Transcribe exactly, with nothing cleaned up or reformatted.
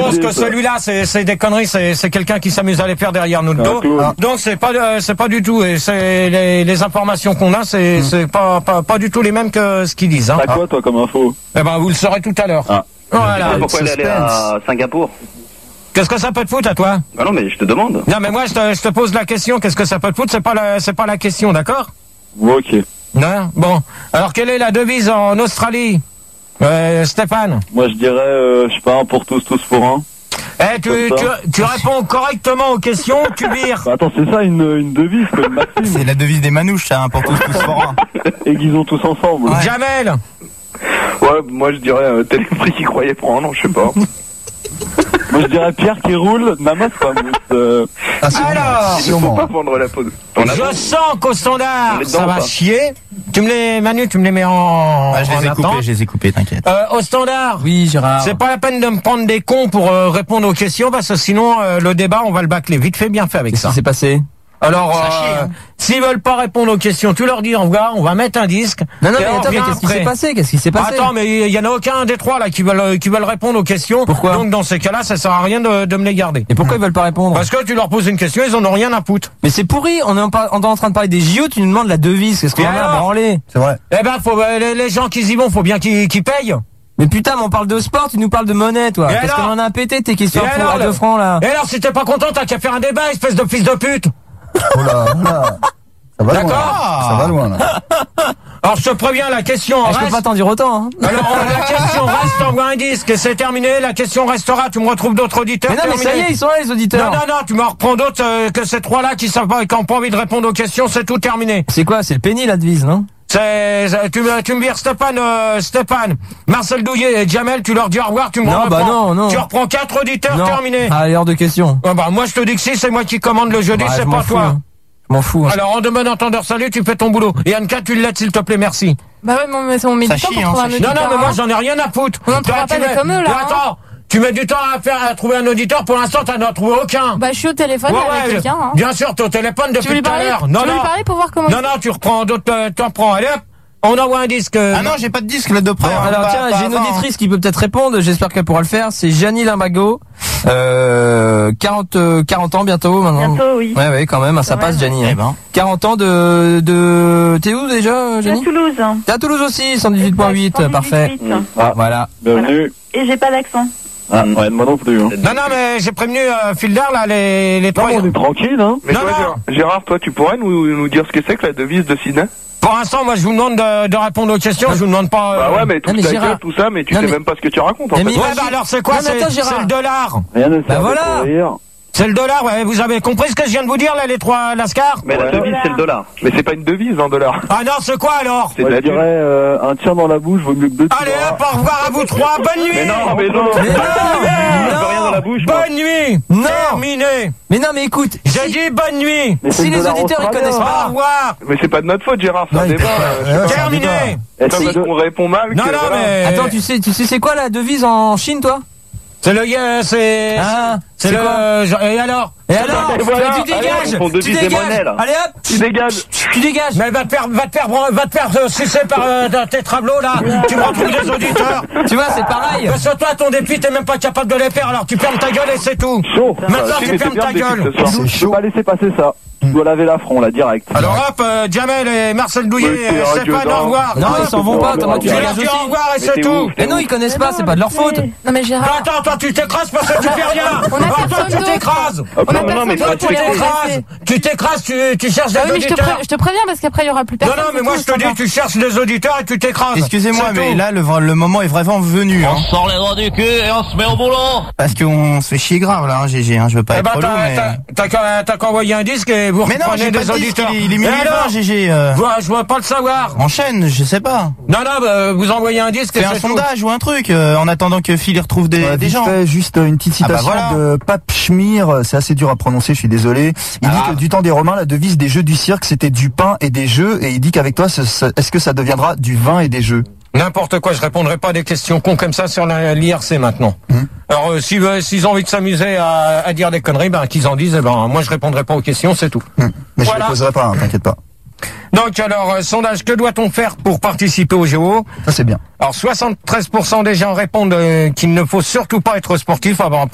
pense que celui-là, c'est, c'est des conneries, c'est, c'est quelqu'un qui s'amuse à les faire derrière notre dos. Ah. Donc c'est pas, euh, c'est pas du tout. Et c'est les, les informations qu'on a, c'est, mmh. c'est pas, pas, pas du tout les mêmes que ce qu'ils disent. Hein. T'as quoi toi comme info? Eh ben, vous le saurez tout à l'heure. Ah. Voilà. Pourquoi elle est allée à Singapour? Qu'est-ce que ça peut te foutre à toi? Bah non, mais je te demande. Non, mais moi, je te, je te pose la question. Qu'est-ce que ça peut te foutre? C'est pas la, c'est pas la question, d'accord? Ok. Non. Bon. Alors, quelle est la devise en Australie, euh, Stéphane? Moi, je dirais, euh, je sais pas, un pour tous, tous pour un. Eh, tu, tu, tu réponds correctement aux questions, tu vires. Bah, attends, c'est ça une, une devise, comme Maxime. C'est la devise des manouches, ça, un pour tous, tous pour un. Aiguisons tous ensemble. Ouais. Jamel. Ouais, moi je dirais euh, Téléprix qui croyait prendre, je sais pas. Moi je dirais Pierre qui roule, Namas pas mousse. Euh... Ah, alors, il ne faut pas vendre la pause. Je sens qu'au standard, ça va chier. Tu me les, Manu, tu me les mets en. Ah, je les ai coupés, je les ai coupés, t'inquiète. Euh, au standard. Oui, Gérard. C'est pas la peine de me prendre des cons pour euh, répondre aux questions parce que sinon euh, le débat on va le bâcler vite fait, bien fait avec ça. Qu'est-ce qui s'est passé? Alors, euh, hein. S'ils veulent pas répondre aux questions, tu leur dis au revoir, on va mettre un disque. Non, non, mais attends, mais qu'est-ce qui s'est passé? Qu'est-ce qui s'est passé? Attends, mais il y en a aucun des trois là qui veulent qui veulent répondre aux questions. Pourquoi? Donc dans ces cas-là, ça sert à rien de, de me les garder. Et pourquoi ils veulent pas répondre? Parce que tu leur poses une question, ils en ont rien à foutre. Mais c'est pourri. On est en, on est en train de parler des J O. Tu nous demandes la devise. Qu'est-ce qu'on a à branler? C'est vrai. Eh ben, faut les, les gens qui y vont, faut bien qu'ils qu'ils payent. Mais putain, mais on parle de sport, tu nous parles de monnaie, toi. Qu'est-ce qu'on en a pété tes questions à deux francs là? Et alors, si t'es pas content, t'as qu'à faire un débat, espèce de fils de pute. Oh là, oh là. Ça va loin. Ça va loin, là. Alors, je te préviens, la question ah, reste... Je peux pas t'en dire autant, hein. Alors, la question reste, t'envoies un disque et c'est terminé. La question restera, tu me retrouves d'autres auditeurs. Mais non, terminé. mais ça y est, ils sont là, les auditeurs. Non, non, non, tu me reprends d'autres euh, que ces trois-là qui savent pas, qui ont pas envie de répondre aux questions, c'est tout terminé. C'est quoi? C'est le penny, la devise, non? C'est, tu me, tu me vires Stéphane, euh, Stéphane, Marcel Douillet et Jamel, tu leur dis au revoir, tu me non, reprends. Bah non, non. Tu reprends quatre auditeurs, non. terminé. Ah, hors de question. Ah bah, moi, je te dis que si, c'est moi qui commande le jeudi, bah, c'est pas toi. Hein. Je m'en fous. Hein. Alors, en de bon entendeur, salut, tu fais ton boulot. Et Anka, tu le laisses, s'il te plaît, merci. Bah ouais, mais c'est mon méditant pour trouver un auditeur. Non, non, mais moi, j'en ai rien à foutre. On n'en trouvera pas des comme eux, là. Attends, tu mets du temps à faire, à trouver un auditeur, pour l'instant, t'en as trouvé aucun. Bah, je suis au téléphone ouais, avec ouais, quelqu'un, hein. Bien sûr, t'es au téléphone depuis tout à l'heure. Non, non. Tu veux lui parler pour voir comment. Non, non, tu reprends d'autres, t'en prends. Allez hop. On envoie un disque. Ah non, j'ai pas de disque là de près. Bon, alors pas, tiens, j'ai une auditrice qui peut peut-être répondre. J'espère qu'elle pourra le faire. C'est Janie Limbago, euh, quarante, quarante ans bientôt maintenant. Bientôt, oui. Ouais, ouais, quand même, ça passe, Janie. Eh ben. quarante ans de, de, t'es où déjà, Janie? À Toulouse. T'es à Toulouse aussi, cent dix-huit point huit, parfait. Ah, voilà. Bienvenue. Et j'ai pas d'accent. Ah, ouais, moi non plus. Hein. Non, non, mais j'ai prévenu euh, Fildar, là, les, les trois. Non, on est tranquille, hein. Mais non, toi, non. Gérard, toi, tu pourrais nous, nous dire ce que c'est que la devise de Sydney? Pour l'instant, moi, je vous demande de, de répondre aux questions, je vous demande pas... Euh... Bah ouais, mais tout non, mais ta Gérard... gueule, tout ça, mais tu non, sais mais... même pas ce que tu racontes, en mais fait. Ouais, bah alors, c'est quoi? Non, c'est, c'est le dollar. Rien ne bah sert voilà. de courir. C'est le dollar, ouais, vous avez compris ce que je viens de vous dire, là, les trois Lascar? Mais la devise, c'est le dollar. Mais c'est pas une devise, un dollar. Ah non, c'est quoi, alors? C'est Moi, de je la dirais euh, un tien dans la bouche vaut mieux que deux. Allez hop, au revoir à vous trois, bonne nuit! Mais non, mais non, Mais mais non, non, non, rien dans la bouche, moi. Bonne nuit! Non. Terminé! Mais non, mais écoute. J'ai si... dit bonne nuit! Mais si les auditeurs ils connaissent Au pas. revoir! Mais c'est pas de notre faute, Gérard, c'est un Ouais, débat. euh, Terminé! C'est pas parce qu'on répond mal que... Non, non, voilà. mais... Attends, tu sais, tu sais c'est quoi la devise en Chine, toi? C'est le... Euh, c'est... Ah, c'est c'est le... quoi? Euh, et alors? Et alors? Et voilà, tu dégages! allez, on Tu devise des dégages! monnaies, là. Allez hop! Tu dégages! Tu dégages! Mais va te faire, va te faire, va te faire euh, sucer par euh, tes tableaux là. Tu me retrouves des auditeurs. Tu vois, c'est pareil. Parce que toi, ton dépit, t'es même pas capable de les faire. Alors tu fermes ta gueule et c'est tout. Chaud. Maintenant, Si, tu mais fermes c'est ta bien gueule. depuis ce soir. Je peux pas laisser passer ça. Tu dois laver l'affront, là, direct. Alors hop, euh, Jamel et Marcel Douillet, Oui, c'est et radio, Stéphane, non. au revoir. Non, ils s'en vont pas. Comment tu Tu leur dégages dis aussi? au revoir et Mais c'est t'es tout. ouf. Mais non, ils connaissent pas. C'est pas de leur faute. Non, mais Gérard. Bah, attends, toi, tu t'écrases parce que tu fais rien. On a Alors, toi, personne tu d'autre. t'écrases. On a non, non, mais personne toi, d'autre tu pour les t'écrases. remplacer. Tu t'écrases, tu, tu cherches Ah des oui, mais je te, auditeurs. pré- je te préviens parce qu'après il y aura plus Non, personne. non, mais c'est moi tout, je te ça dis, va. tu cherches des auditeurs et tu t'écrases. Excusez-moi, C'est mais tout. là, le, le moment est vraiment venu. Hein. On sort les doigts du cul et on se met au boulot. Parce qu'on se fait chier grave là, hein, G G. Hein, je veux pas Eh être ben, trop t'as, lourd, mais... t'as, t'as, qu'à, t'as qu'à envoyer un disque et vous Mais non, reprenez j'ai pas des de disque, auditeurs. il est, il est Et minuit alors vingt, G G. Euh... je, vois, je vois pas le savoir. Enchaîne, je sais pas. Non, non, bah, vous envoyez un disque et Fais un c'est tout. sondage ou un truc, euh, en attendant que Phil y retrouve des, Ouais, des vite gens. fait, juste une petite Ah bah citation voilà. de Pape Schmir, c'est assez dur à prononcer, je suis désolé. Il Ah. dit que du temps des Romains, la devise des jeux du cirque, c'était du pain et des jeux, et il dit qu'avec toi, ce- ce- est-ce que ça deviendra du vin et des jeux? N'importe quoi, je répondrai pas à des questions cons comme ça sur l'I R C maintenant. Hum. Alors, euh, s'ils, veulent- s'ils ont envie de s'amuser à, à dire des conneries, ben, qu'ils en disent, eh ben, moi je répondrai pas aux questions, c'est tout. Hum. Mais je Voilà. ne poserai pas, hein, t'inquiète pas. Donc, alors, euh, sondage, que doit-on faire pour participer au Géo? Ça c'est bien. Alors, soixante-treize pour cent des gens répondent euh, qu'il ne faut surtout pas être sportif. Ah ben,